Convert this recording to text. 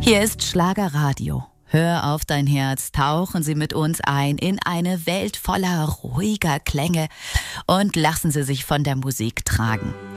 Hier ist Schlagerradio. Hör auf dein Herz, tauchen Sie mit uns ein in eine Welt voller ruhiger Klänge und lassen Sie sich von der Musik tragen.